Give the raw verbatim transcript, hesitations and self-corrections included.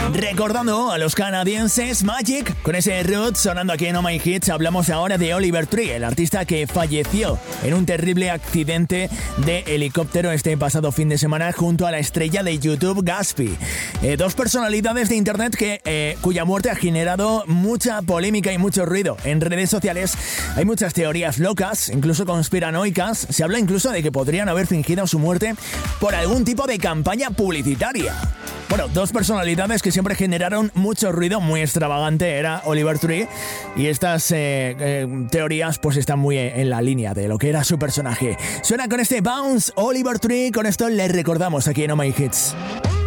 Recordando a los canadienses Magic con ese root sonando aquí en Oh My Hits. Hablamos ahora de Oliver Tree, el artista que falleció en un terrible accidente de helicóptero este pasado fin de semana junto a la estrella de YouTube Gatsby. Eh, dos personalidades de internet que, eh, cuya muerte ha generado mucha polémica y mucho ruido en redes sociales. Hay muchas teorías locas, incluso conspiranoicas. Se habla incluso de que podrían haber fingido su muerte por algún tipo de campaña publicitaria. Bueno, dos personalidades que siempre generaron mucho ruido, muy extravagante era Oliver Tree, y estas eh, eh, teorías pues están muy en la línea de lo que era su personaje. Suena con este Bounce Oliver Tree, con esto le recordamos aquí en Oh My Hits.